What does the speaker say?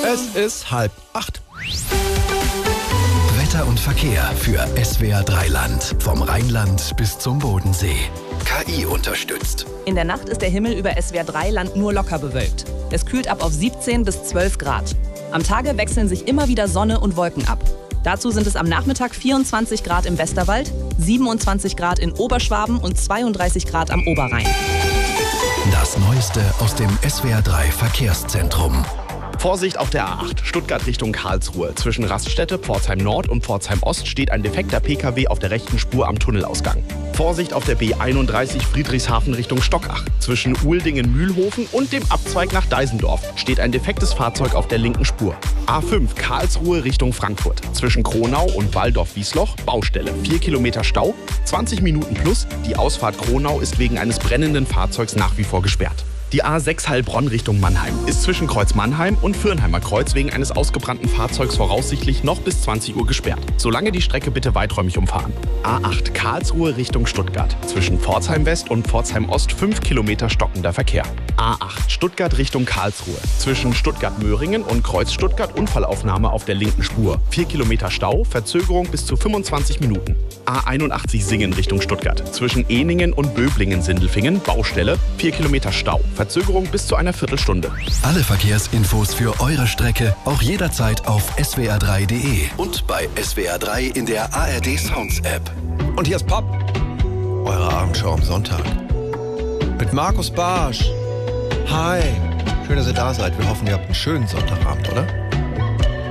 Es ist 7:30. Wetter und Verkehr für SWR 3 Land. Vom Rheinland bis zum Bodensee. KI unterstützt. In der Nacht ist der Himmel über SWR 3 Land nur locker bewölkt. Es kühlt ab auf 17 bis 12 Grad. Am Tage wechseln sich immer wieder Sonne und Wolken ab. Dazu sind es am Nachmittag 24 Grad im Westerwald, 27 Grad in Oberschwaben und 32 Grad am Oberrhein. Das Neueste aus dem SWR 3 Verkehrszentrum. Vorsicht auf der A8, Stuttgart Richtung Karlsruhe. Zwischen Raststätte, Pforzheim Nord und Pforzheim Ost steht ein defekter PKW auf der rechten Spur am Tunnelausgang. Vorsicht auf der B31 Friedrichshafen Richtung Stockach. Zwischen Uldingen-Mühlhofen und dem Abzweig nach Deisendorf steht ein defektes Fahrzeug auf der linken Spur. A5 Karlsruhe Richtung Frankfurt. Zwischen Kronau und Walldorf-Wiesloch Baustelle. 4 Kilometer Stau, 20 Minuten plus. Die Ausfahrt Kronau ist wegen eines brennenden Fahrzeugs nach wie vor gesperrt. Die A6 Heilbronn Richtung Mannheim ist zwischen Kreuz Mannheim und Fürnheimer Kreuz wegen eines ausgebrannten Fahrzeugs voraussichtlich noch bis 20 Uhr gesperrt. Solange die Strecke bitte weiträumig umfahren. A8 Karlsruhe Richtung Stuttgart. Zwischen Pforzheim West und Pforzheim Ost 5 Kilometer stockender Verkehr. A8 Stuttgart Richtung Karlsruhe. Zwischen Stuttgart-Möhringen und Kreuz Stuttgart Unfallaufnahme auf der linken Spur. 4 Kilometer Stau, Verzögerung bis zu 25 Minuten. A81 Singen Richtung Stuttgart. Zwischen Ehningen und Böblingen-Sindelfingen Baustelle. 4 Kilometer Stau. Verzögerung bis zu einer Viertelstunde. Alle Verkehrsinfos für eure Strecke auch jederzeit auf swr3.de und bei SWR 3 in der ARD Sounds App. Und hier ist Pop, eure Abendshow am Sonntag. Mit Markus Barsch. Hi, schön, dass ihr da seid. Wir hoffen, ihr habt einen schönen Sonntagabend, oder?